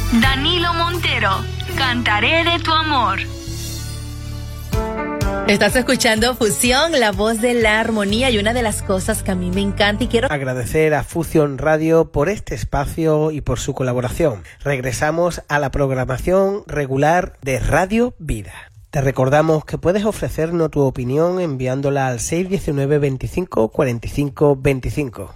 Danilo Montero, Cantaré de tu amor. Estás escuchando Fusión, la voz de la armonía, y una de las cosas que a mí me encanta, y quiero agradecer a Fusión Radio por este espacio y por su colaboración. Regresamos a la programación regular de Radio Vida. Te recordamos que puedes ofrecernos tu opinión enviándola al 619 25 45 25.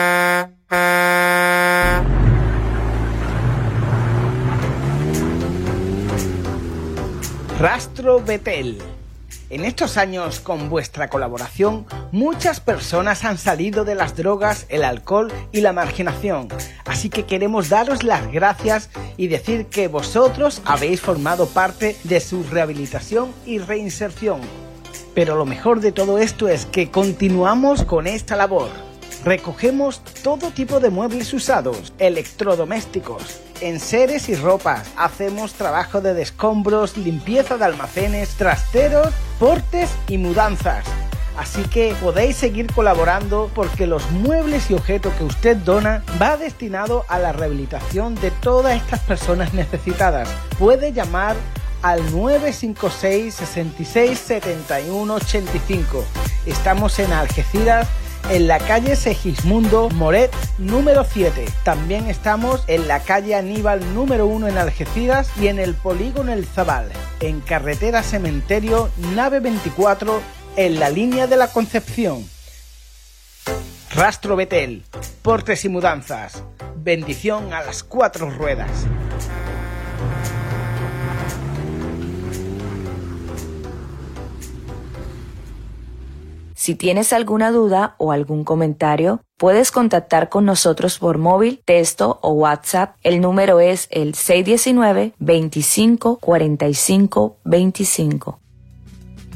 Rastro Betel. En estos años, con vuestra colaboración, muchas personas han salido de las drogas, el alcohol y la marginación. Así que queremos daros las gracias y decir que vosotros habéis formado parte de su rehabilitación y reinserción. Pero lo mejor de todo esto es que continuamos con esta labor. Recogemos todo tipo de muebles usados, electrodomésticos, enseres y ropas. Hacemos trabajo de descombros, limpieza de almacenes, trasteros, portes y mudanzas. Así que podéis seguir colaborando porque los muebles y objetos que usted dona va destinado a la rehabilitación de todas estas personas necesitadas. Puede llamar al 956 66 71 85. Estamos en Algeciras, en la calle Segismundo Moret número 7. También estamos en la calle Aníbal número 1 en Algeciras y en el polígono El Zabal, en carretera Cementerio nave 24, en la línea de la Concepción. Rastro Betel, portes y mudanzas. Bendición a las 4 ruedas. Si tienes alguna duda o algún comentario, puedes contactar con nosotros por móvil, texto o WhatsApp. El número es el 619 25 45 25.